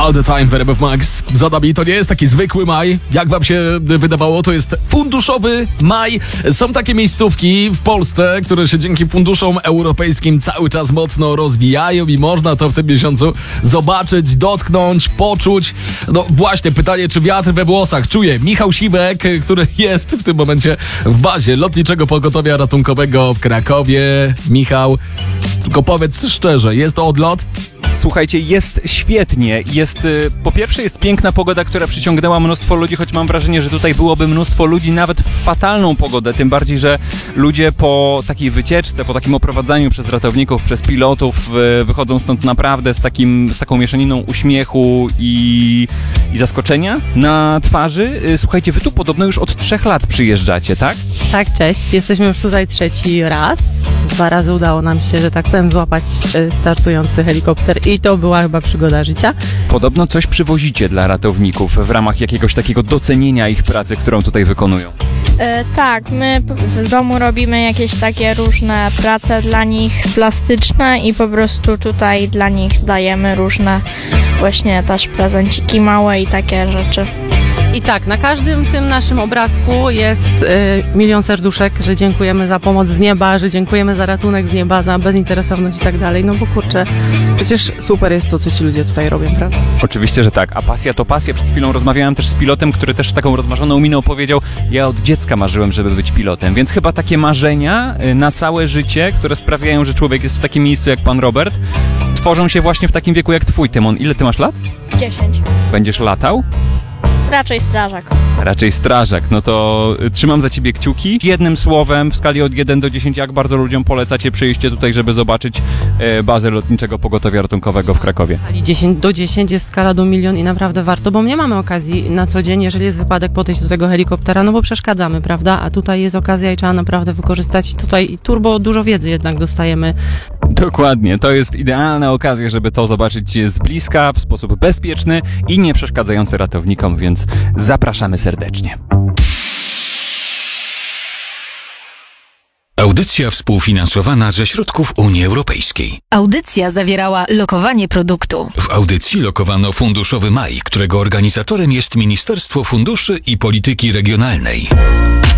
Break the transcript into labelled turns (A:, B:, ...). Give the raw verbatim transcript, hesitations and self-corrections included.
A: All the time w R M F Max. Za nami to nie jest taki zwykły maj. Jak wam się wydawało, to jest funduszowy maj. Są takie miejscówki w Polsce, które się dzięki funduszom europejskim cały czas mocno rozwijają i można to w tym miesiącu zobaczyć, dotknąć, poczuć. No właśnie, pytanie, czy wiatr we włosach czuje Michał Siwek, który jest w tym momencie w bazie Lotniczego Pogotowia Ratunkowego w Krakowie. Michał, tylko powiedz szczerze, jest to odlot?
B: Słuchajcie, jest świetnie. Jest, y, po pierwsze jest piękna pogoda, która przyciągnęła mnóstwo ludzi, choć mam wrażenie, że tutaj byłoby mnóstwo ludzi nawet w fatalną pogodę, tym bardziej, że ludzie po takiej wycieczce, po takim oprowadzaniu przez ratowników, przez pilotów y, wychodzą stąd naprawdę z, takim, z taką mieszaniną uśmiechu i, i zaskoczenia na twarzy. Y, słuchajcie, wy tu podobno już od trzech lat przyjeżdżacie, tak?
C: Tak, cześć. Jesteśmy już tutaj trzeci raz. Dwa razy udało nam się, że tak powiem, złapać startujący helikopter i to była chyba przygoda życia.
B: Podobno coś przywozicie dla ratowników w ramach jakiegoś takiego docenienia ich pracy, którą tutaj wykonują.
D: E, tak, my w domu robimy jakieś takie różne prace dla nich plastyczne i po prostu tutaj dla nich dajemy różne właśnie też prezenciki małe i takie rzeczy.
C: I tak, na każdym tym naszym obrazku jest y, milion serduszek, że dziękujemy za pomoc z nieba, że dziękujemy za ratunek z nieba, za bezinteresowność i tak dalej. No bo kurczę, przecież super jest to, co ci ludzie tutaj robią, prawda?
B: Oczywiście, że tak. A pasja to pasja. Przed chwilą rozmawiałem też z pilotem, który też taką rozmarzoną miną powiedział: ja od dziecka marzyłem, żeby być pilotem. Więc chyba takie marzenia na całe życie, które sprawiają, że człowiek jest w takim miejscu jak pan Robert, tworzą się właśnie w takim wieku jak twój, Tymon. Ile ty masz lat?
D: dziesięć.
B: Będziesz latał?
D: Raczej strażak.
B: Raczej strażak. No to trzymam za ciebie kciuki. Jednym słowem, w skali od jeden do dziesięciu, jak bardzo ludziom polecacie przyjście tutaj, żeby zobaczyć e, bazę Lotniczego Pogotowia Ratunkowego w Krakowie?
C: dziesięć do dziesięciu jest skala do milion i naprawdę warto, bo nie mamy okazji na co dzień, jeżeli jest wypadek, podejść do tego helikoptera, no bo przeszkadzamy, prawda? A tutaj jest okazja i trzeba naprawdę wykorzystać. Tutaj turbo dużo wiedzy jednak dostajemy.
B: Dokładnie. To jest idealna okazja, żeby to zobaczyć z bliska, w sposób bezpieczny i nie przeszkadzający ratownikom, więc zapraszamy serdecznie.
E: Audycja współfinansowana ze środków Unii Europejskiej.
F: Audycja zawierała lokowanie produktu.
E: W audycji lokowano Funduszowy Maj, którego organizatorem jest Ministerstwo Funduszy i Polityki Regionalnej.